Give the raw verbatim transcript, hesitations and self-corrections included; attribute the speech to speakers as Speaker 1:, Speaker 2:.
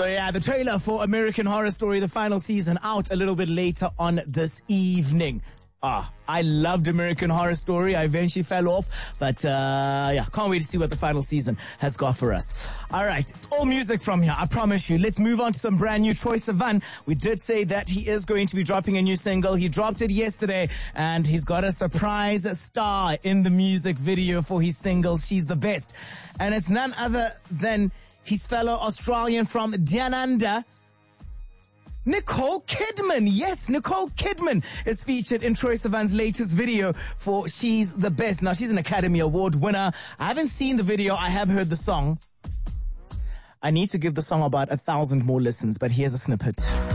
Speaker 1: So yeah, the trailer for American Horror Story, the final season, out a little bit later on this evening. Ah, I loved American Horror Story. I eventually fell off, but uh yeah, can't wait to see what the final season has got for us. All right, it's all music from here, I promise you. Let's move on to some brand new Troye Sivan. We did say that he is going to be dropping a new single. He dropped it yesterday, and he's got a surprise star in the music video for his single, She's the Best. And it's none other than his fellow Australian from Dyananda, Nicole Kidman. Yes, Nicole Kidman is featured in Troye Sivan's latest video for She's the Best. Now, she's an Academy Award winner. I haven't seen the video. I have heard the song. I need to give the song about a thousand more listens, but here's a snippet.